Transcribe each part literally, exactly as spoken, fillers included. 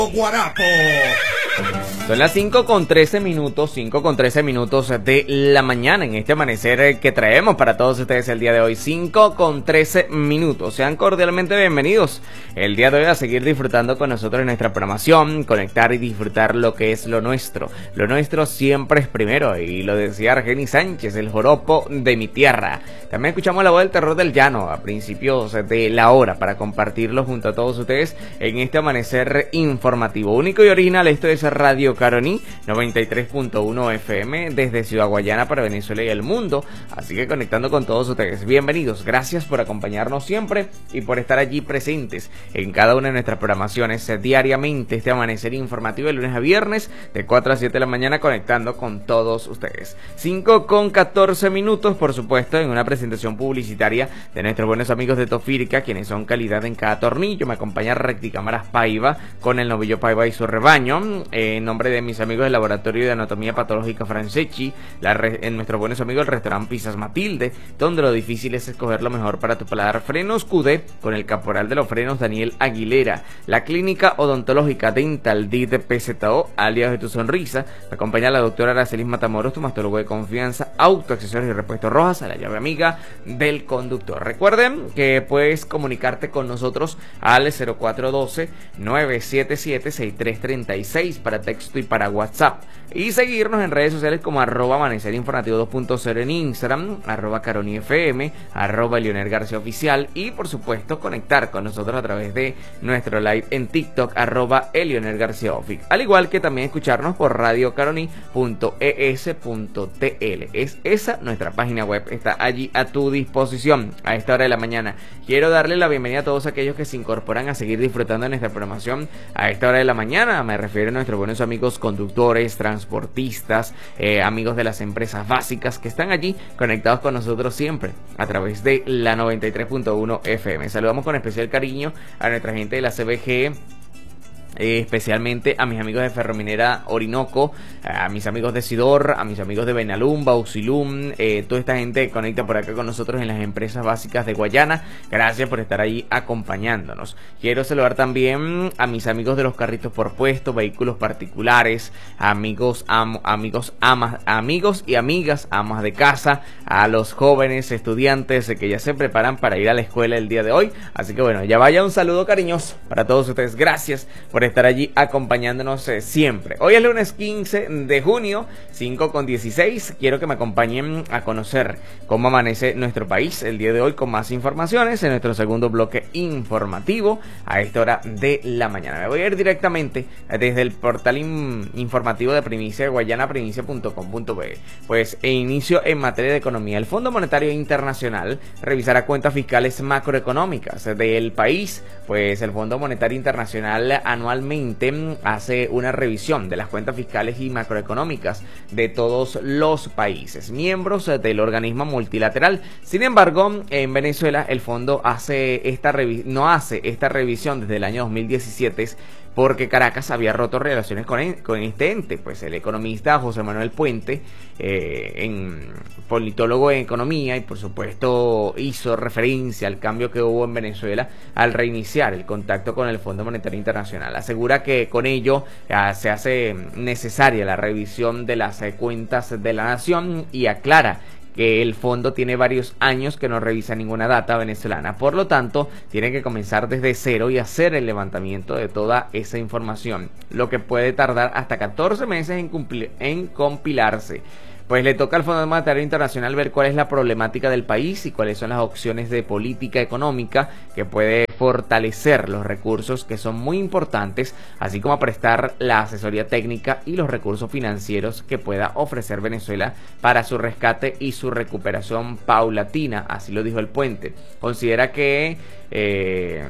Guarapo. Son las cinco con trece minutos, cinco con trece minutos de la mañana en este amanecer que traemos para todos ustedes el día de hoy. cinco con trece minutos. Sean cordialmente bienvenidos el día de hoy a seguir disfrutando con nosotros en nuestra programación, conectar y disfrutar lo que es lo nuestro. Lo nuestro siempre es primero, y lo decía Argeni Sánchez, el joropo de mi tierra. También escuchamos la voz del terror del llano a principios de la hora para compartirlo junto a todos ustedes en este amanecer informativo. Único y original, esto es Radio Caroní noventa y tres punto uno F M desde Ciudad Guayana para Venezuela y el mundo, así que conectando con todos ustedes. Bienvenidos, gracias por acompañarnos siempre y por estar allí presentes en cada una de nuestras programaciones diariamente. Este amanecer informativo de lunes a viernes de cuatro a siete de la mañana, conectando con todos ustedes. cinco con catorce minutos, por supuesto, en una presentación publicitaria de nuestros buenos amigos de Tofirca, quienes son calidad en cada tornillo. Me acompaña Recticámaras Paiva con el novillo Paiva y su rebaño. Eh, en nombre de mis amigos del Laboratorio de Anatomía Patológica Franceschi, la re, en nuestros buenos amigos del restaurante Pizzas Matilde, donde lo difícil es escoger lo mejor para tu paladar. Frenos Q D con el caporal de los frenos Daniel Aguilera. La clínica odontológica Dental D de P Z O, aliados de tu sonrisa. Me acompaña la doctora Aracelis Matamoros, tu mastólogo de confianza. Auto, accesorios y repuestos Rojas, a la llave amiga del conductor. Recuerden que puedes comunicarte con nosotros al cero cuatro uno dos, nueve siete siete, seis tres tres seis para texto y para WhatsApp, y seguirnos en redes sociales como arroba amanecer informativo dos punto cero en Instagram, arroba Caroní F M, arroba Leonel García Oficial, y por supuesto conectar con nosotros a través de nuestro live en TikTok, arroba Leonel García Oficial, al igual que también escucharnos por radio caroní punto e s punto t l. Es esa nuestra página web, está allí a tu disposición a esta hora de la mañana. Quiero darle la bienvenida a todos aquellos que se incorporan a seguir disfrutando de nuestra programación a esta hora de la mañana. Me refiero a nuestros buenos amigos conductores, transportistas, eh, amigos de las empresas básicas que están allí conectados con nosotros siempre a través de la noventa y tres punto uno F M. Saludamos con especial cariño a nuestra gente de la C B G, Eh, especialmente a mis amigos de Ferrominera Orinoco, a mis amigos de Sidor, a mis amigos de Benalum, Bauxilum, eh, toda esta gente que conecta por acá con nosotros en las empresas básicas de Guayana. Gracias por estar ahí acompañándonos. Quiero saludar también a mis amigos de los carritos por puesto, vehículos particulares, amigos, am, amigos, amas, amigos y amigas, amas de casa, a los jóvenes estudiantes que ya se preparan para ir a la escuela el día de hoy. Así que bueno, ya vaya un saludo cariñoso para todos ustedes. Gracias por estar allí acompañándonos eh, siempre. Hoy es lunes quince de junio, cinco con dieciséis. Quiero que me acompañen a conocer cómo amanece nuestro país el día de hoy con más informaciones en nuestro segundo bloque informativo a esta hora de la mañana. Me voy a ir directamente desde el portal in informativo de Primicia de Guayana, primicia punto com punto be. Pues e inicio en materia de economía. El Fondo Monetario Internacional revisará cuentas fiscales macroeconómicas del país. Pues el Fondo Monetario Internacional anualmente hace una revisión de las cuentas fiscales y macroeconómicas de todos los países miembros del organismo multilateral. Sin embargo, en Venezuela el fondo hace esta revi- no hace esta revisión desde el año dos mil diecisiete, porque Caracas había roto relaciones con, el, con este ente. Pues el economista José Manuel Puente, eh, en politólogo en economía, y por supuesto hizo referencia al cambio que hubo en Venezuela al reiniciar el contacto con el Fondo Monetario Internacional. Asegura que con ello eh, se hace necesaria la revisión de las eh, cuentas de la nación, y aclara que el fondo tiene varios años que no revisa ninguna data venezolana, por lo tanto tiene que comenzar desde cero y hacer el levantamiento de toda esa información, lo que puede tardar hasta catorce meses en, cumplir, en compilarse. Pues le toca al Fondo Monetario Internacional ver cuál es la problemática del país y cuáles son las opciones de política económica que puede fortalecer los recursos que son muy importantes, así como prestar la asesoría técnica y los recursos financieros que pueda ofrecer Venezuela para su rescate y su recuperación paulatina. Así lo dijo el Puente. Considera que... Eh,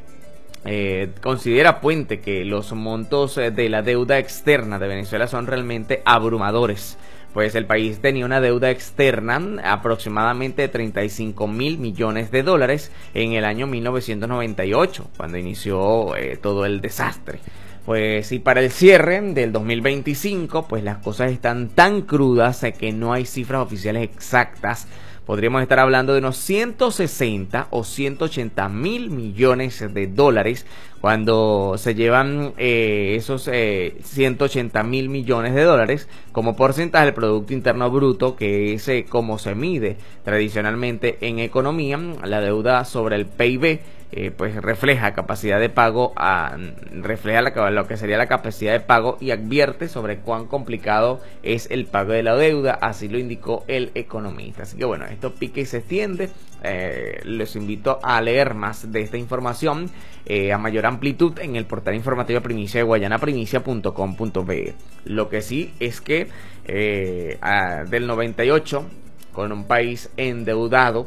Eh, considera Puente que los montos de la deuda externa de Venezuela son realmente abrumadores, pues el país tenía una deuda externa aproximadamente de treinta y cinco mil millones de dólares en el año mil novecientos noventa y ocho, cuando inició eh, todo el desastre. Pues y para el cierre del dos mil veinticinco, pues las cosas están tan crudas eh, que no hay cifras oficiales exactas, podríamos estar hablando de unos ciento sesenta o ciento ochenta mil millones de dólares cuando se llevan eh, esos eh, ciento ochenta mil millones de dólares como porcentaje del Producto Interno Bruto, que es eh, como se mide tradicionalmente en economía. La deuda sobre el P I B Eh, pues refleja capacidad de pago, a, refleja la, lo que sería la capacidad de pago y advierte sobre cuán complicado es el pago de la deuda, así lo indicó el economista. Así que bueno, esto pica y se extiende. Eh, les invito a leer más de esta información eh, a mayor amplitud en el portal informativo Primicia de Guayana, primicia punto com punto be. Lo que sí es que eh, a, del noventa y ocho, con un país endeudado,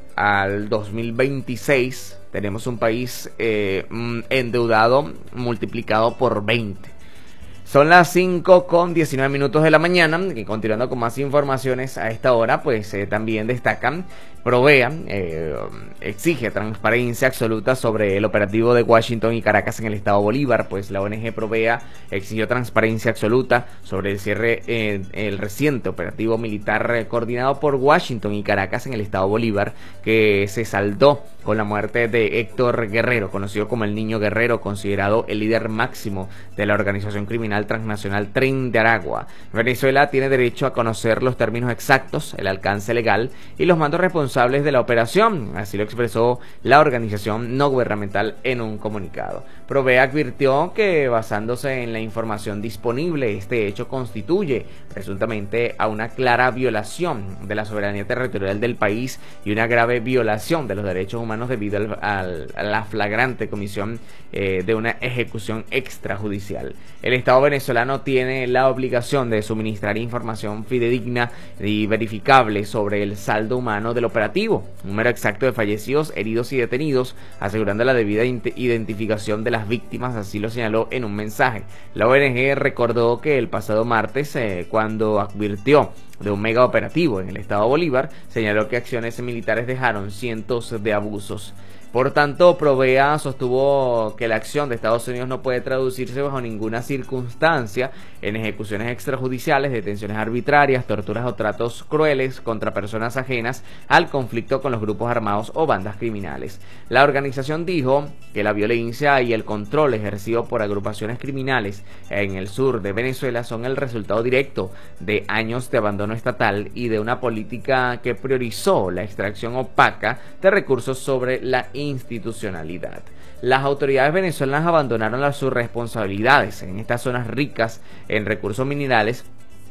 al dos mil veintiséis tenemos un país eh, endeudado multiplicado por veinte. Son las cinco con diecinueve minutos de la mañana, y continuando con más informaciones a esta hora, pues eh, también destacan, Provea eh, exige transparencia absoluta sobre el operativo de Washington y Caracas en el estado Bolívar. Pues la O N G Provea exigió transparencia absoluta sobre el cierre, eh, el reciente operativo militar eh, coordinado por Washington y Caracas en el estado Bolívar, que se saldó con la muerte de Héctor Guerrero, conocido como el Niño Guerrero, considerado el líder máximo de la organización criminal transnacional Tren de Aragua. Venezuela tiene derecho a conocer los términos exactos, el alcance legal y los mandos responsables de la operación, así lo expresó la organización no gubernamental en un comunicado. Provea advirtió que, basándose en la información disponible, este hecho constituye presuntamente a una clara violación de la soberanía territorial del país y una grave violación de los derechos humanos debido al, al, a la flagrante comisión eh, de una ejecución extrajudicial. El Estado venezolano tiene la obligación de suministrar información fidedigna y verificable sobre el saldo humano del operativo, número exacto de fallecidos, heridos y detenidos, asegurando la debida identificación de las víctimas, así lo señaló en un mensaje. La O N G recordó que el pasado martes, eh, cuando advirtió de un mega operativo en el estado Bolívar, señaló que acciones militares dejaron cientos de abusos. Por tanto, Provea sostuvo que la acción de Estados Unidos no puede traducirse bajo ninguna circunstancia en ejecuciones extrajudiciales, detenciones arbitrarias, torturas o tratos crueles contra personas ajenas al conflicto con los grupos armados o bandas criminales. La organización dijo que la violencia y el control ejercido por agrupaciones criminales en el sur de Venezuela son el resultado directo de años de abandono estatal y de una política que priorizó la extracción opaca de recursos sobre la institucionalidad. Las autoridades venezolanas abandonaron las sus responsabilidades en estas zonas ricas en recursos minerales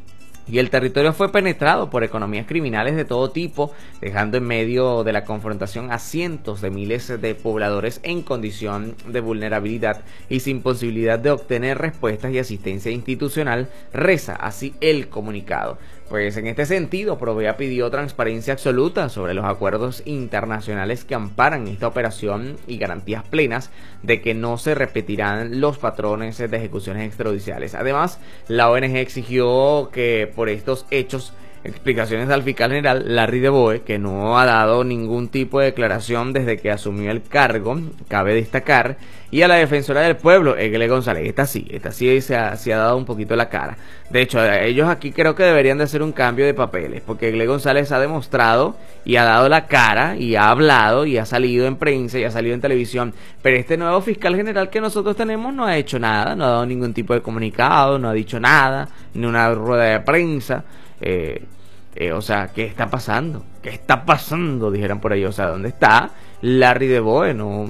y el territorio fue penetrado por economías criminales de todo tipo, dejando en medio de la confrontación a cientos de miles de pobladores en condición de vulnerabilidad y sin posibilidad de obtener respuestas y asistencia institucional, reza así el comunicado. Pues en este sentido, Provea pidió transparencia absoluta sobre los acuerdos internacionales que amparan esta operación y garantías plenas de que no se repetirán los patrones de ejecuciones extrajudiciales. Además, la O N G exigió que por estos hechos explicaciones al fiscal general Larry DeBoe, que no ha dado ningún tipo de declaración desde que asumió el cargo, cabe destacar, y a la defensora del pueblo, Egle González. Esta sí, esta sí se ha, se ha dado un poquito la cara. De hecho, ellos aquí creo que deberían de hacer un cambio de papeles, porque Egle González ha demostrado y ha dado la cara y ha hablado y ha salido en prensa y ha salido en televisión, pero este nuevo fiscal general que nosotros tenemos no ha hecho nada, no ha dado ningún tipo de comunicado, no ha dicho nada, ni una rueda de prensa. Eh, eh, o sea, ¿qué está pasando? ¿Qué está pasando? Dijeran por ahí. O sea, ¿dónde está Larry DeBoe? No,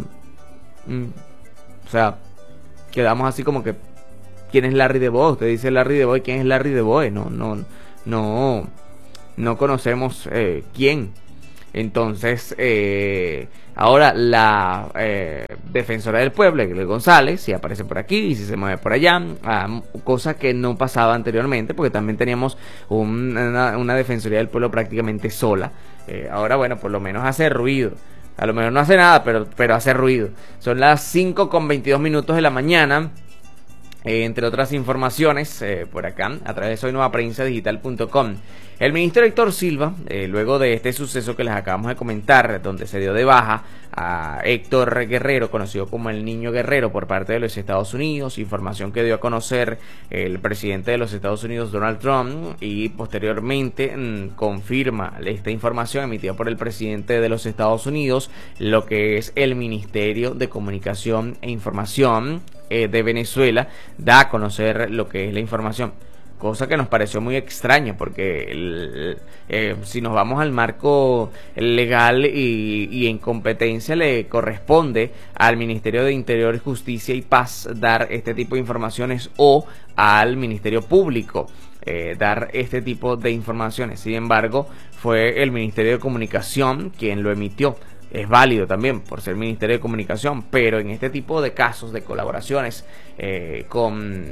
mm, o sea, quedamos así como que, ¿quién es Larry DeBoe? Usted dice Larry DeBoe, ¿quién es Larry DeBoe? No, no, no, no conocemos eh, quién. Entonces, eh, ahora la eh, defensora del pueblo, Egle González, si aparece por aquí y si se mueve por allá, ah, cosa que no pasaba anteriormente, porque también teníamos un, una, una defensoría del pueblo prácticamente sola. Eh, ahora, bueno, por lo menos hace ruido. A lo mejor no hace nada, pero, pero hace ruido. Son las cinco con veintidós minutos de la mañana. Eh, entre otras informaciones, eh, por acá, a través de soy nueva prensa digital punto com. El ministro Héctor Silva, eh, luego de este suceso que les acabamos de comentar, donde se dio de baja a Héctor Guerrero, conocido como el Niño Guerrero, por parte de los Estados Unidos, información que dio a conocer el presidente de los Estados Unidos, Donald Trump, y posteriormente mmm, confirma esta información emitida por el presidente de los Estados Unidos, lo que es el Ministerio de Comunicación e Información eh, de Venezuela, da a conocer lo que es la información. Cosa que nos pareció muy extraña, porque el, eh, si nos vamos al marco legal y, y en competencia, le corresponde al Ministerio de Interior, Justicia y Paz dar este tipo de informaciones, o al Ministerio Público eh, dar este tipo de informaciones. Sin embargo, fue el Ministerio de Comunicación quien lo emitió. Es válido también por ser Ministerio de Comunicación, pero en este tipo de casos de colaboraciones eh, con...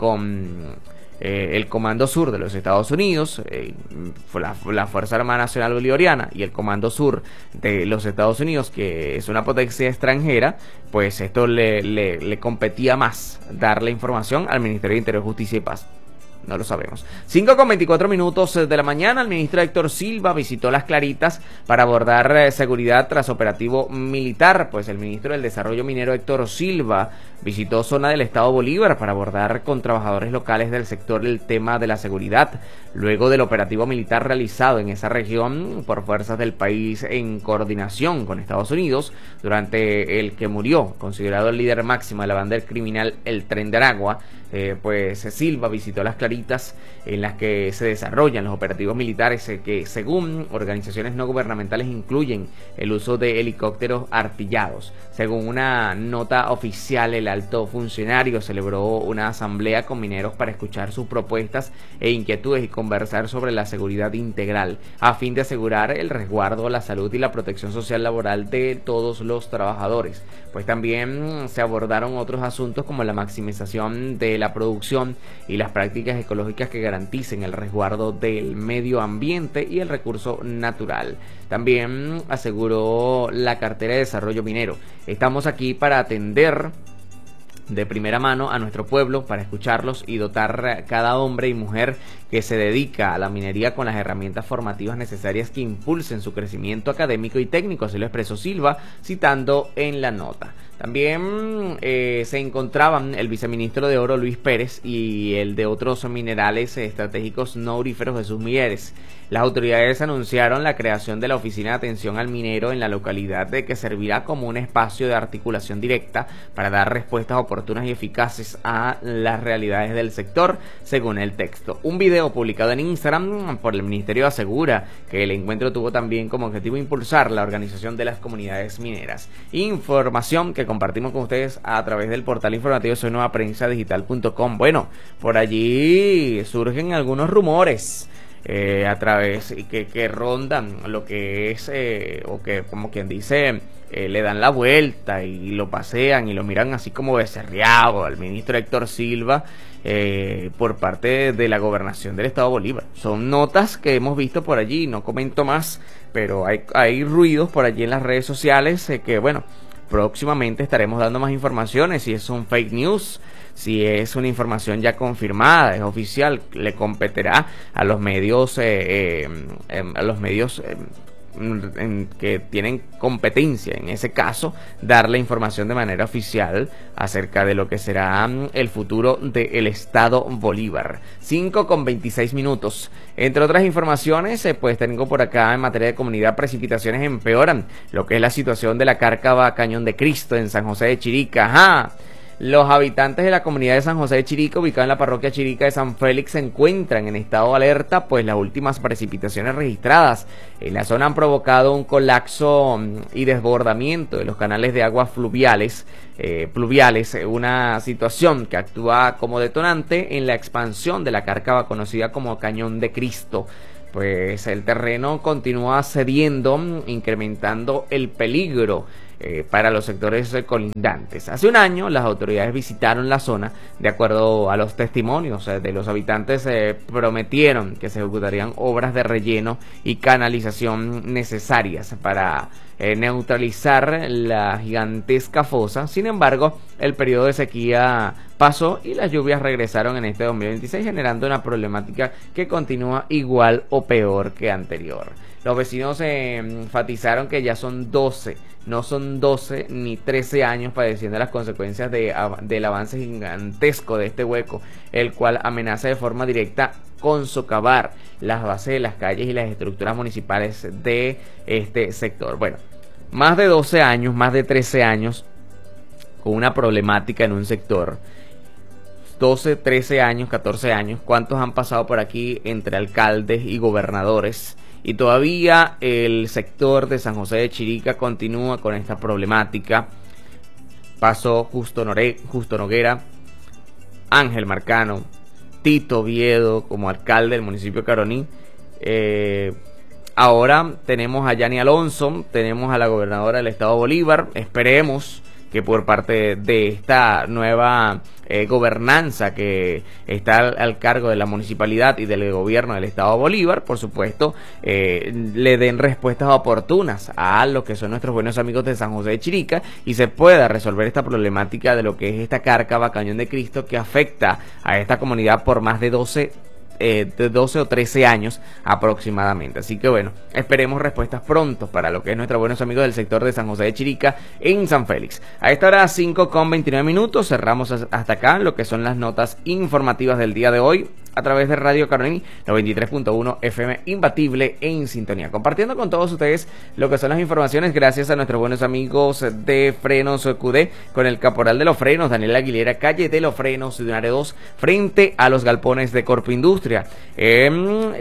con Eh, el Comando Sur de los Estados Unidos, eh, la, la Fuerza Armada Nacional Bolivariana y el Comando Sur de los Estados Unidos, que es una potencia extranjera, pues esto le, le, le competía más dar la información al Ministerio de Interior, Justicia y Paz. No lo sabemos. cinco con veinticuatro minutos de la mañana, el ministro Héctor Silva visitó Las Claritas para abordar eh, seguridad tras operativo militar. Pues el ministro del Desarrollo Minero, Héctor Silva, visitó zona del estado Bolívar para abordar con trabajadores locales del sector el tema de la seguridad, luego del operativo militar realizado en esa región por fuerzas del país en coordinación con Estados Unidos, durante el que murió, considerado el líder máximo de la banda criminal El Tren de Aragua. Eh, pues Silva visitó Las Claritas, en las que se desarrollan los operativos militares eh, que, según organizaciones no gubernamentales, incluyen el uso de helicópteros artillados. Según una nota oficial, el alto funcionario celebró una asamblea con mineros para escuchar sus propuestas e inquietudes y conversar sobre la seguridad integral, a fin de asegurar el resguardo, la salud y la protección social laboral de todos los trabajadores. Pues también se abordaron otros asuntos como la maximización de la producción y las prácticas ecológicas que garanticen el resguardo del medio ambiente y el recurso natural. También aseguró la cartera de desarrollo minero: estamos aquí para atender de primera mano a nuestro pueblo, para escucharlos y dotar a cada hombre y mujer que se dedica a la minería con las herramientas formativas necesarias que impulsen su crecimiento académico y técnico. Así lo expresó Silva, citando en la nota. También eh, se encontraban el viceministro de Oro, Luis Pérez, y el de otros minerales estratégicos no auríferos, Jesús Mieres. Las autoridades anunciaron la creación de la Oficina de Atención al Minero en la localidad, de que servirá como un espacio de articulación directa para dar respuestas oportunas y eficaces a las realidades del sector, según el texto. Un video publicado en Instagram por el ministerio asegura que el encuentro tuvo también como objetivo impulsar la organización de las comunidades mineras. Información que compartimos con ustedes a través del portal informativo soy nueva prensa digital punto com. Bueno, por allí surgen algunos rumores Eh, a través y que, que rondan lo que es eh, o que, como quien dice, eh, le dan la vuelta y lo pasean y lo miran así como becerreado al ministro Héctor Silva eh, por parte de la gobernación del estado Bolívar. Son notas que hemos visto por allí, no comento más, pero hay, hay ruidos por allí en las redes sociales eh, que, bueno, próximamente estaremos dando más informaciones. Si es un fake news, si es una información ya confirmada, es oficial, le competirá a los medios, eh, eh, a los medios eh, en que tienen competencia, en ese caso, dar la información de manera oficial acerca de lo que será el futuro del estado Bolívar. cinco con veintiséis minutos. Entre otras informaciones, eh, pues tengo por acá en materia de comunidad: precipitaciones empeoran lo que es la situación de la Cárcava Cañón de Cristo en San José de Chirica. ¡Ajá! Los habitantes de la comunidad de San José de Chirica, ubicada en la parroquia Chirica de San Félix, se encuentran en estado de alerta, pues las últimas precipitaciones registradas en la zona han provocado un colapso y desbordamiento de los canales de aguas fluviales, eh, pluviales, una situación que actúa como detonante en la expansión de la Cárcava, conocida como Cañón de Cristo. Pues el terreno continúa cediendo, incrementando el peligro Eh, para los sectores eh, colindantes. Hace un año las autoridades visitaron la zona. De acuerdo a los testimonios eh, de los habitantes, eh, prometieron que se ejecutarían obras de relleno y canalización necesarias para eh, neutralizar la gigantesca fosa. Sin embargo, el periodo de sequía pasó y las lluvias regresaron en este dos mil veintiséis, generando una problemática que continúa igual o peor que anterior. Los vecinos eh, enfatizaron que ya son doce, no son doce ni trece años padeciendo las consecuencias de, del avance gigantesco de este hueco, el cual amenaza de forma directa con socavar las bases de las calles y las estructuras municipales de este sector. Bueno, más de doce años, más de trece años con una problemática en un sector. doce, trece años, catorce años, ¿cuántos han pasado por aquí entre alcaldes y gobernadores? Y todavía el sector de San José de Chirica continúa con esta problemática. Pasó Justo, Nore, Justo Noguera, Ángel Marcano, Tito Oviedo como alcalde del municipio de Caroní. Eh, ahora tenemos a Yani Alonso, tenemos a la gobernadora del estado Bolívar. Esperemos que por parte de esta nueva eh, gobernanza que está al, al cargo de la municipalidad y del gobierno del estado Bolívar, por supuesto, eh, le den respuestas oportunas a lo que son nuestros buenos amigos de San José de Chirica y se pueda resolver esta problemática de lo que es esta cárcava Cañón de Cristo que afecta a esta comunidad por más de doce Eh, de doce o trece años aproximadamente. Así que bueno, esperemos respuestas pronto para lo que es nuestros buenos amigos del sector de San José de Chirica en San Félix. A esta hora cinco con veintinueve minutos, cerramos hasta acá lo que son las notas informativas del día de hoy a través de Radio Caroní noventa y tres punto uno F M, imbatible en sintonía, compartiendo con todos ustedes lo que son las informaciones gracias a nuestros buenos amigos de Frenos Q D, con el caporal de los frenos Daniel Aguilera, calle de los frenos de área dos, frente a los galpones de Corpo Industria. Eh,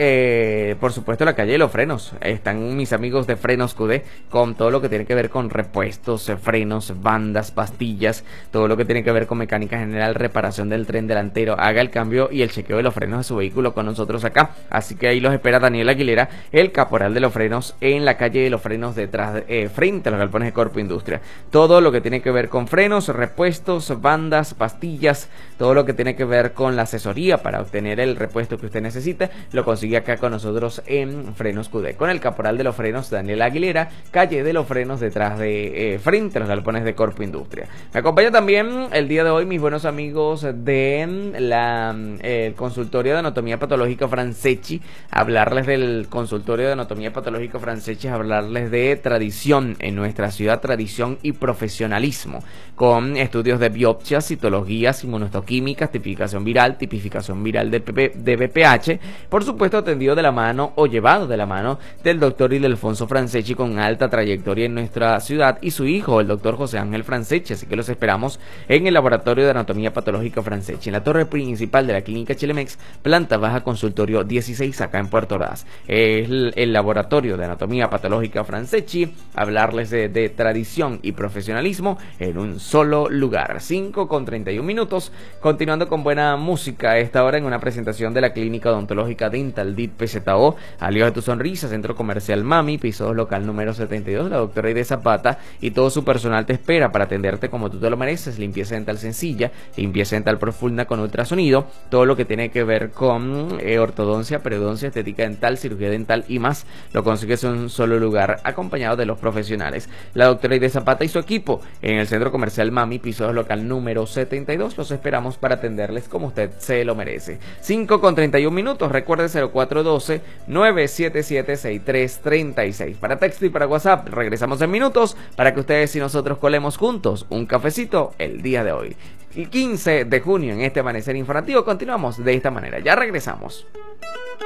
eh, por supuesto, la calle de los frenos, están mis amigos de Frenos Q D con todo lo que tiene que ver con repuestos, frenos, bandas, pastillas, todo lo que tiene que ver con mecánica general, reparación del tren delantero. Haga el cambio y el chequeo de los frenos de su vehículo con nosotros acá, así que ahí los espera Daniel Aguilera, el caporal de los frenos, en la calle de los frenos detrás de, eh, frente a los galpones de Corpo Industria. Todo lo que tiene que ver con frenos, repuestos, bandas, pastillas, todo lo que tiene que ver con la asesoría para obtener el repuesto que usted necesita, lo consigue acá con nosotros en Frenos Q D, con el caporal de los frenos Daniel Aguilera, calle de los frenos detrás de eh, frente a los galpones de Corpo Industria. Me acompaña también el día de hoy mis buenos amigos de la eh, el consultorio de anatomía patológica Franceschi, hablarles del consultorio de anatomía patológica Franceschi, hablarles de tradición en nuestra ciudad, tradición y profesionalismo, con estudios de biopsias, citologías, inmunohistoquímicas, tipificación viral, tipificación viral de, P P, de B P H, por supuesto atendido de la mano o llevado de la mano del doctor Ildefonso Franceschi, con alta trayectoria en nuestra ciudad, y su hijo, el doctor José Ángel Franceschi. Así que los esperamos en el laboratorio de anatomía patológica Franceschi, en la torre principal de la clínica Chilemex, planta baja, consultorio dieciséis, acá en Puerto Ordaz. Es el, el laboratorio de anatomía patológica Franceschi, hablarles de, de tradición y profesionalismo en un solo lugar. Cinco con treinta y un minutos, continuando con buena música a esta hora en una presentación de la clínica odontológica Dental D I T P Z O, Aliados de tu Sonrisa, Centro Comercial Mami, piso dos, local número setenta y dos, la doctora Ide Zapata y todo su personal te espera para atenderte como tú te lo mereces. Limpieza dental sencilla, limpieza dental profunda con ultrasonido, todo lo que tiene que ver con eh, ortodoncia, periodoncia, estética dental, cirugía dental y más, lo consigues en un solo lugar, acompañado de los profesionales. La doctora Ide Zapata y su equipo en el Centro Comercial Mami, piso dos, local número setenta y dos, los esperamos para atenderles como usted se lo merece. Cinco con treinta y un minutos, recuerde cero cuatro uno dos, nueve siete siete, seis tres tres seis. Para texto y para WhatsApp, regresamos en minutos para que ustedes y nosotros colemos juntos un cafecito el día de hoy. Y quince de junio en este amanecer informativo continuamos de esta manera. Ya regresamos.